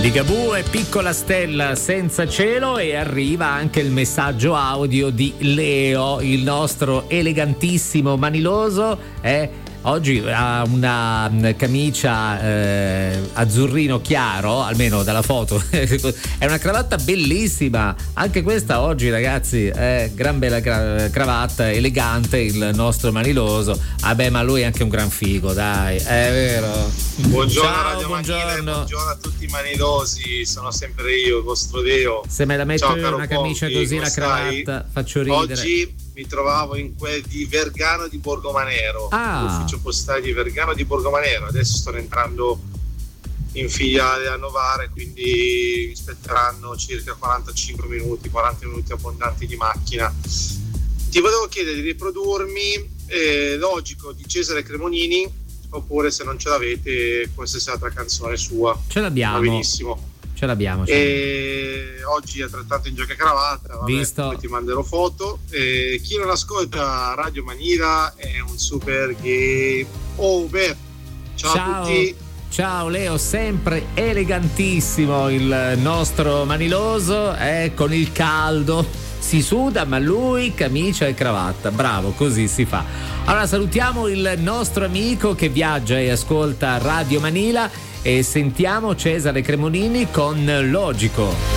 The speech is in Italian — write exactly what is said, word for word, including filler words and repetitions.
Ligabue, piccola stella senza cielo, e arriva anche il messaggio audio di Leo, il nostro elegantissimo maniloso. Eh? Oggi ha una camicia eh, azzurrino chiaro, almeno dalla foto. È una cravatta bellissima, anche questa oggi, ragazzi, è gran bella cra- cravatta, elegante il nostro maniloso. Ah beh, ma lui è anche un gran figo, dai, è vero. Buongiorno, ciao, Radio buongiorno. Manile, buongiorno a tutti i manilosi, sono sempre io, il vostro Deo. Se me la metto Ciao, io una camicia Pompi, così, la stai? cravatta, faccio ridere. Oggi mi trovavo in quel di Vergano di Borgomanero, ah. l'ufficio postale di Vergano di Borgomanero. Adesso sto entrando in filiale a Novara, quindi mi spetteranno circa quarantacinque minuti, quaranta minuti abbondanti di macchina. Ti volevo chiedere di riprodurmi eh, Logico di Cesare Cremonini, oppure se non ce l'avete qualsiasi altra canzone sua. Ce l'abbiamo. Va benissimo. Ce l'abbiamo. Ce e l'abbiamo. Oggi altrettanto in giacca e cravatta, vabbè, Visto. poi ti manderò foto. E chi non ascolta Radio Manila è un super game over. Ciao, Ciao. a tutti. Ciao Leo, sempre elegantissimo il nostro maniloso, eh, con il caldo, si suda, ma lui camicia e cravatta, bravo, così si fa. Allora salutiamo il nostro amico che viaggia e ascolta Radio Manila e sentiamo Cesare Cremonini con Logico.